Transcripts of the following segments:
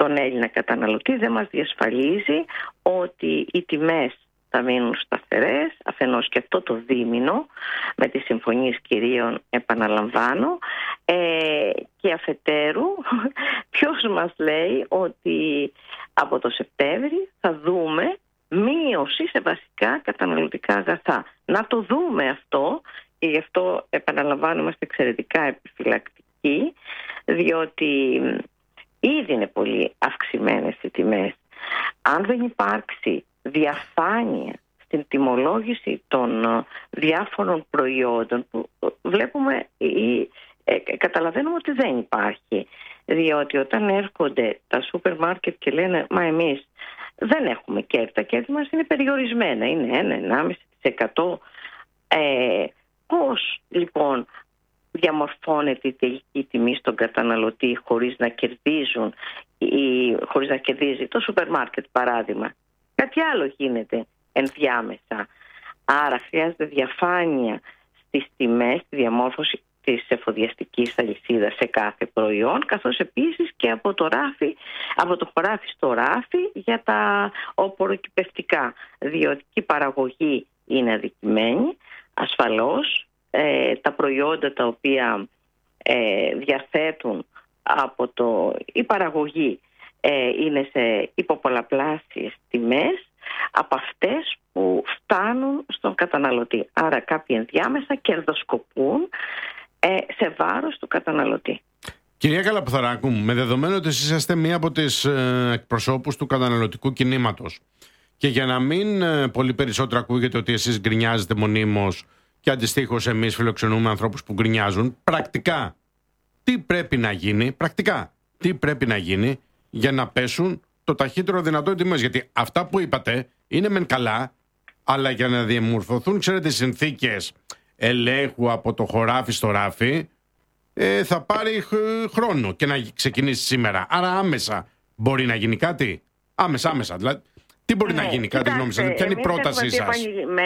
τον Έλληνα καταναλωτή δεν μας διασφαλίζει ότι οι τιμές θα μείνουν σταθερές, αφενός και αυτό το δίμηνο με τις συμφωνίες κυρίων, επαναλαμβάνω, και αφετέρου ποιος μας λέει ότι από το Σεπτέμβρη θα δούμε μείωση σε βασικά καταναλωτικά αγαθά. Να το δούμε αυτό, και γι' αυτό επαναλαμβάνω είμαστε εξαιρετικά επιφυλακτικοί, διότι ήδη είναι πολύ αυξημένες οι τιμές. Αν δεν υπάρξει διαφάνεια στην τιμολόγηση των διάφορων προϊόντων που βλέπουμε ή καταλαβαίνουμε ότι δεν υπάρχει, διότι όταν έρχονται τα σούπερ μάρκετ και λένε μα εμείς δεν έχουμε κέρδη, τα κέρδη μας είναι περιορισμένα, είναι 1,5%. Πώς λοιπόν διαμορφώνεται η τελική τιμή στον καταναλωτή χωρίς να κερδίζει το σούπερ μάρκετ παράδειγμα? Κάτι άλλο γίνεται ενδιάμεσα. Άρα χρειάζεται διαφάνεια στις τιμές, στη διαμόρφωση της εφοδιαστικής αλυσίδας σε κάθε προϊόν, καθώς επίσης και από το χωράφι στο ράφι για τα οπωροκυπευτικά, διότι η παραγωγή είναι αδικημένη. Ασφαλώς τα προϊόντα τα οποία διαθέτουν η παραγωγή είναι σε υποπολαπλάσιες τιμές από αυτές που φτάνουν στον καταναλωτή. Άρα κάποιοι ενδιάμεσα κερδοσκοπούν σε βάρος του καταναλωτή. Κυρία Καλαποθαράκου, με δεδομένο ότι εσείς είσαστε μία από τις εκπροσώπους του καταναλωτικού κινήματος και για να μην πολύ περισσότερο ακούγεται ότι εσείς γκρινιάζετε μονίμως και αντιστοίχως εμείς φιλοξενούμε ανθρώπους που γκρινιάζουν, πρακτικά τι πρέπει να γίνει για να πέσουν το ταχύτερο δυνατό οι τιμές? Γιατί αυτά που είπατε είναι μεν καλά, αλλά για να διαμορφωθούν, ξέρετε, συνθήκες ελέγχου από το χωράφι στο ράφι, θα πάρει χρόνο και να ξεκινήσει σήμερα. Άρα άμεσα μπορεί να γίνει κάτι. Άμεσα. Δηλαδή, τι μπορεί να γίνει, κάτι γνώμη σας? Ποια είναι η πρότασή σας?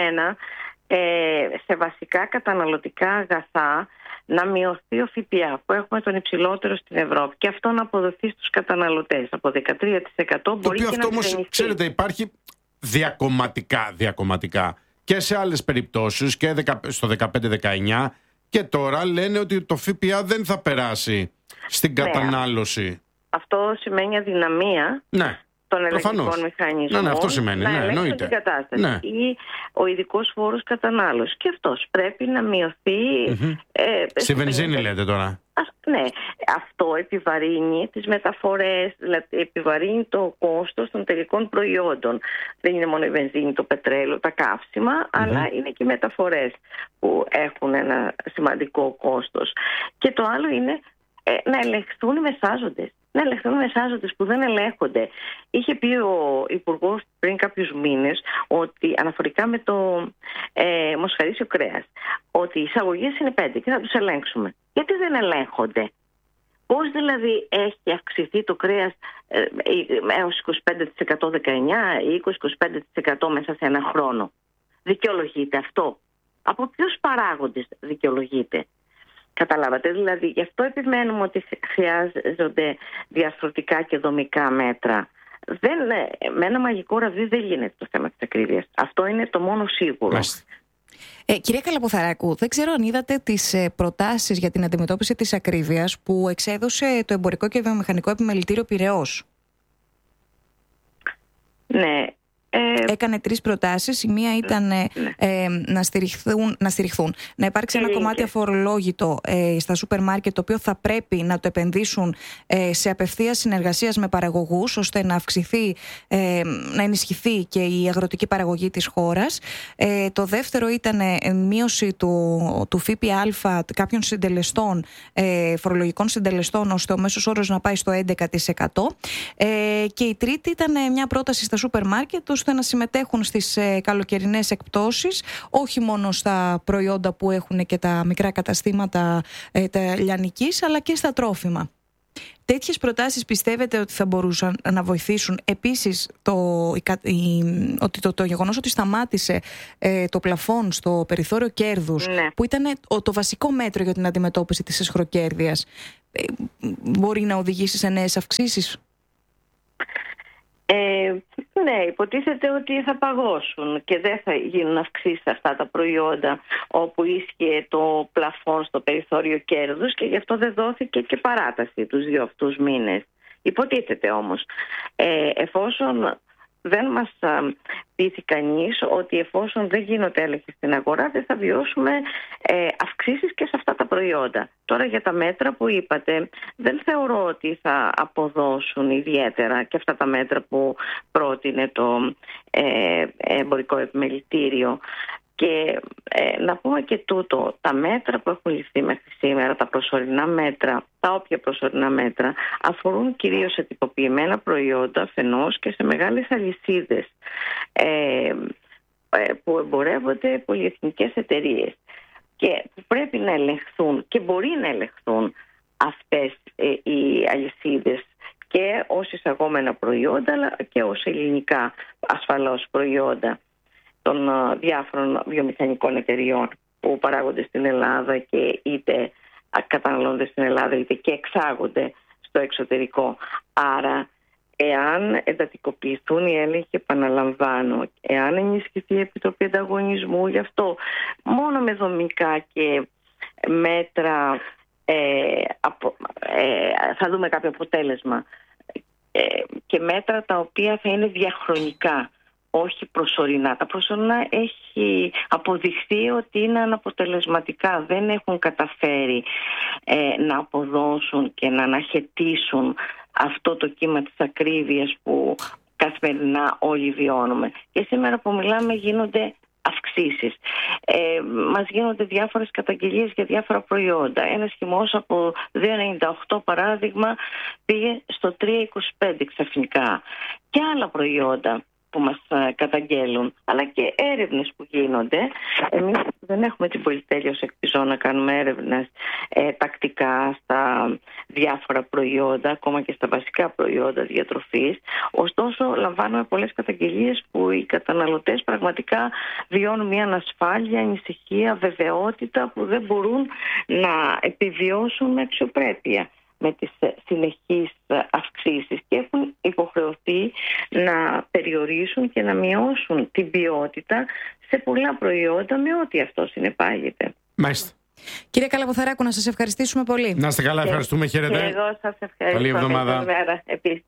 Σε βασικά καταναλωτικά αγαθά να μειωθεί ο ΦΠΑ που έχουμε τον υψηλότερο στην Ευρώπη και αυτό να αποδοθεί στους καταναλωτές από 13% μπορεί και να όμως, ξέρετε, υπάρχει διακομματικά και σε άλλες περιπτώσεις και στο 15-19 και τώρα λένε ότι το ΦΠΑ δεν θα περάσει στην κατανάλωση. Αυτό σημαίνει αδυναμία των ελεγκτικών μηχανισμών αυτό σημαίνει, να ελέγξουν την κατάσταση. Ή ο ειδικός φόρος κατανάλωσης. Και αυτός πρέπει να μειωθεί. Στη βενζίνη λέτε τώρα. Ναι, αυτό επιβαρύνει τις μεταφορές, δηλαδή επιβαρύνει το κόστος των τελικών προϊόντων. Δεν είναι μόνο η βενζίνη, το πετρέλαιο, τα καύσιμα, αλλά είναι και οι μεταφορές που έχουν ένα σημαντικό κόστος. Και το άλλο είναι να ελεγχθούν οι μεσάζοντες. Να ελεγχθούν μεσάζοντες που δεν ελέγχονται. Είχε πει ο Υπουργός πριν κάποιους μήνες ότι αναφορικά με το μοσχαρίσιο κρέας, ότι οι εισαγωγές είναι 5 και θα τους ελέγξουμε. Γιατί δεν ελέγχονται? Πώς δηλαδή έχει αυξηθεί το κρέας έως 25% 19 ή 20-25% μέσα σε ένα χρόνο? Δικαιολογείται αυτό? Από ποιους παράγοντες δικαιολογείται? Καταλάβατε, δηλαδή γι' αυτό επιμένουμε ότι χρειάζονται διαρθρωτικά και δομικά μέτρα. Με ένα μαγικό ραβδί δεν γίνεται το θέμα της ακρίβειας. Αυτό είναι το μόνο σίγουρο. Κυρία Καλαποθαράκου, δεν ξέρω αν είδατε τις προτάσεις για την αντιμετώπιση της ακρίβειας που εξέδωσε το Εμπορικό και Βιομηχανικό Επιμελητήριο Πειραιώς. Ναι. Έκανε 3 προτάσεις. Η μία ήταν να στηριχθούν, να υπάρξει ένα κομμάτι αφορολόγητο στα σούπερ μάρκετ, το οποίο θα πρέπει να το επενδύσουν σε απευθείας συνεργασίας με παραγωγούς, ώστε να αυξηθεί, να ενισχυθεί και η αγροτική παραγωγή της χώρας. Το δεύτερο ήταν μείωση του ΦΠΑ κάποιων συντελεστών, φορολογικών συντελεστών, ώστε ο μέσος όρος να πάει στο 11%. Και η τρίτη ήταν μια πρόταση στα σούπερ μάρκετ, ώστε να συμμετέχουν στις καλοκαιρινές εκπτώσεις, όχι μόνο στα προϊόντα που έχουν και τα μικρά καταστήματα τα λιανικής, αλλά και στα Τέτοιες προτάσεις πιστεύετε ότι θα μπορούσαν να βοηθήσουν? Επίσης, το γεγονός ότι σταμάτησε το πλαφόν στο περιθώριο κέρδους, που ήταν το βασικό μέτρο για την αντιμετώπιση της αισχροκέρδειας, μπορεί να οδηγήσει σε νέες αυξήσεις? Ναι, υποτίθεται ότι θα παγώσουν και δεν θα γίνουν αυξήσεις σε αυτά τα προϊόντα όπου ίσχυε το πλαφόν στο περιθώριο κέρδους και γι' αυτό δεν δόθηκε και παράταση τους 2 αυτούς μήνες. Υποτίθεται όμως, εφόσον δεν μας πείθει κανείς ότι εφόσον δεν γίνονται έλεγχοι στην αγορά δεν θα βιώσουμε αυξήσεις και σε αυτά τα προϊόντα. Τώρα για τα μέτρα που είπατε δεν θεωρώ ότι θα αποδώσουν ιδιαίτερα και αυτά τα μέτρα που πρότεινε το εμπορικό επιμελητήριο. Και να πούμε και τούτο, τα μέτρα που έχουν ληφθεί μέχρι σήμερα, τα προσωρινά μέτρα, τα όποια προσωρινά μέτρα, αφορούν κυρίως σε τυποποιημένα προϊόντα αφενός και σε μεγάλες αλυσίδες που εμπορεύονται πολυεθνικές εταιρείες και που πρέπει να ελεγχθούν και μπορεί να ελεγχθούν αυτές οι αλυσίδες και ως εισαγόμενα προϊόντα αλλά και ως ελληνικά ασφαλώς προϊόντα των διάφορων βιομηχανικών εταιριών που παράγονται στην Ελλάδα και είτε καταναλώνται στην Ελλάδα είτε και εξάγονται στο εξωτερικό. Άρα, εάν εντατικοποιηθούν οι έλεγχοι, επαναλαμβάνω, εάν ενισχυθεί η Επιτροπή Ανταγωνισμού, γι' αυτό μόνο με δομικά και μέτρα θα δούμε κάποιο αποτέλεσμα και μέτρα τα οποία θα είναι διαχρονικά, όχι προσωρινά. Τα προσωρινά έχει αποδειχθεί ότι είναι αναποτελεσματικά. Δεν έχουν καταφέρει να αποδώσουν και να αναχαιτήσουν αυτό το κύμα της ακρίβειας που καθημερινά όλοι βιώνουμε. Και σήμερα που μιλάμε γίνονται αυξήσεις. Μας γίνονται διάφορες καταγγελίες για διάφορα προϊόντα. Ένας χυμός από 2,98 παράδειγμα πήγε στο 3,25 ξαφνικά. Και άλλα προϊόντα που μας καταγγέλουν, αλλά και έρευνες που γίνονται. Εμείς δεν έχουμε την πολυτέλεια ως Εκπιζώ να κάνουμε έρευνες τακτικά στα διάφορα προϊόντα, ακόμα και στα βασικά προϊόντα διατροφής. Ωστόσο, λαμβάνουμε πολλές καταγγελίες που οι καταναλωτές πραγματικά βιώνουν μια ανασφάλεια, ανησυχία, βεβαιότητα που δεν μπορούν να επιβιώσουν με αξιοπρέπεια με τις συνεχείς αυξήσεις και έχουν υποχρεωθεί να περιορίσουν και να μειώσουν την ποιότητα σε πολλά προϊόντα με ό,τι αυτό συνεπάγεται. Μάλιστα. Κύριε Καλαποθαράκου, να σας ευχαριστήσουμε πολύ. Να είστε καλά, ευχαριστούμε, χαίρετε. Και εγώ σας ευχαριστώ. Καλή εβδομάδα. Επίσης,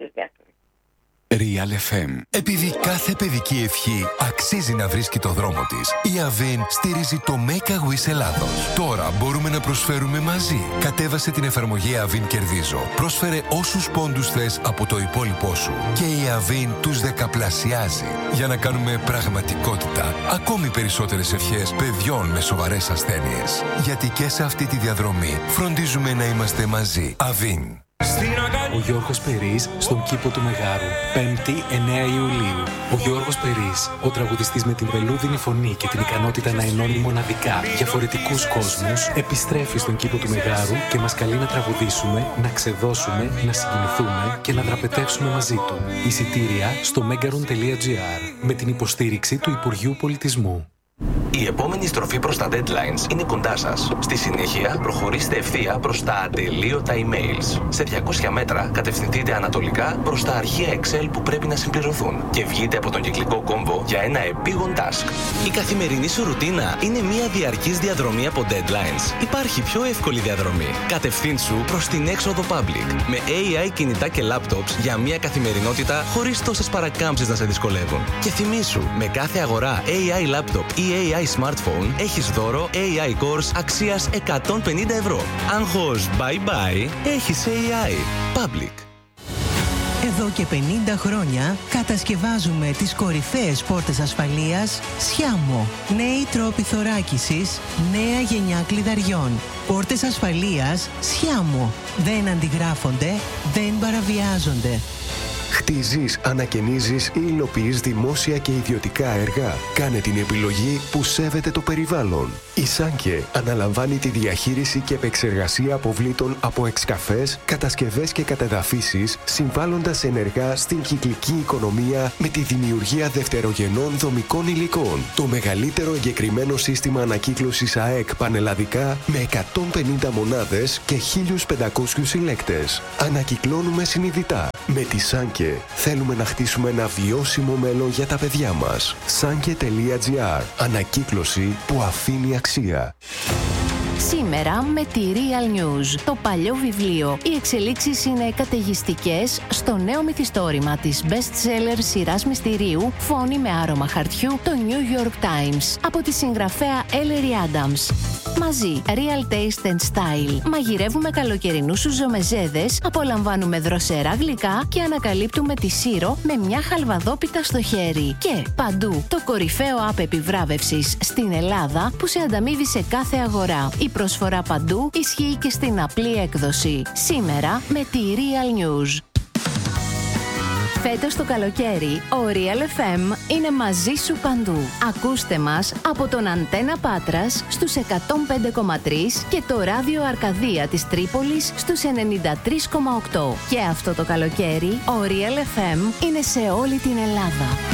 Real FM. Επειδή κάθε παιδική ευχή αξίζει να βρίσκει το δρόμο της, η Avin στηρίζει το Make a Wish Ελλάδος. Τώρα μπορούμε να προσφέρουμε μαζί. Κατέβασε την εφαρμογή Avin Κερδίζω. Πρόσφερε όσους πόντους θες από το υπόλοιπό σου. Και η Avin τους δεκαπλασιάζει. Για να κάνουμε πραγματικότητα ακόμη περισσότερες ευχές παιδιών με σοβαρές ασθένειες. Γιατί και σε αυτή τη διαδρομή φροντίζουμε να είμαστε μαζί. Avin. Ο Γιώργος Περής στον κήπο του Μεγάρου, 5η 9 Ιουλίου. Ο Γιώργος Περής, ο τραγουδιστής με την βελούδινη φωνή και την ικανότητα να ενώνει μοναδικά διαφορετικούς κόσμους, επιστρέφει στον κήπο του Μεγάρου και μας καλεί να τραγουδήσουμε, να ξεδώσουμε, να συγκινηθούμε και να δραπετεύσουμε μαζί του. Εισιτήρια στο megaron.gr με την υποστήριξη του Υπουργείου Πολιτισμού. Η επόμενη στροφή προς τα deadlines είναι κοντά σας. Στη συνέχεια, προχωρήστε ευθεία προς τα ατελείωτα emails. Σε 200 μέτρα, κατευθυνθείτε ανατολικά προς τα αρχεία Excel που πρέπει να συμπληρωθούν και βγείτε από τον κυκλικό κόμβο για ένα επίγον task. Η καθημερινή σου ρουτίνα είναι μια διαρκής διαδρομή από deadlines. Υπάρχει πιο εύκολη διαδρομή. Κατευθύνσου προς την έξοδο public με AI κινητά και laptops για μια καθημερινότητα χωρίς τόσες παρακάμψεις να σε δυσκολεύουν. Και θυμήσου, με κάθε αγορά AI laptop ή AI smartphone έχεις δώρο AI Course αξίας 150 ευρώ. Άγχος bye bye, έχεις AI. Public. Εδώ και 50 χρόνια κατασκευάζουμε τις κορυφαίες πόρτες ασφαλείας Sciamo. Νέοι τρόποι θωράκισης, νέα γενιά κλειδαριών. Πόρτες ασφαλείας Sciamo. Δεν αντιγράφονται, δεν παραβιάζονται. Χτίζεις, ανακαινίζεις ή υλοποιείς δημόσια και ιδιωτικά έργα. Κάνε την επιλογή που σέβεται το περιβάλλον. Η Σάνκε αναλαμβάνει τη διαχείριση και επεξεργασία αποβλήτων από εξκαφές, κατασκευές και κατεδαφίσεις, συμβάλλοντας ενεργά στην κυκλική οικονομία με τη δημιουργία δευτερογενών δομικών υλικών. Το μεγαλύτερο εγκεκριμένο σύστημα ανακύκλωσης ΑΕΚ πανελλαδικά με 150 μονάδες και 1.500 συλλέκτες. Ανακυκλώνουμε συνειδητά. Με τη Σάνκε Σάνκε. Θέλουμε να χτίσουμε ένα βιώσιμο μέλλον για τα παιδιά μας. Sanke.gr. Ανακύκλωση που αφήνει αξία. Σήμερα με τη Real News. Το παλιό βιβλίο. Οι εξελίξεις είναι καταιγιστικές στο νέο μυθιστόρημα της best-seller σειράς μυστηρίου «Φόνοι με άρωμα χαρτιού», το New York Times, από τη συγγραφέα Ellery Adams. Μαζί, Real Taste and Style. Μαγειρεύουμε καλοκαιρινούς σουζομεζέδες, απολαμβάνουμε δροσερά γλυκά και ανακαλύπτουμε τη Σύρο με μια χαλβαδόπιτα στο χέρι. Και παντού, το κορυφαίο app επιβράβευσης στην Ελλάδα που σε ανταμείβει σε κάθε αγορά. Η προσφορά παντού ισχύει και στην απλή έκδοση. Σήμερα με τη Real News. Φέτος το καλοκαίρι, ο Real FM είναι μαζί σου παντού. Ακούστε μας από τον Αντένα Πάτρας στους 105,3 και το ράδιο Αρκαδία της Τρίπολης στους 93,8. Και αυτό το καλοκαίρι, ο Real FM είναι σε όλη την Ελλάδα.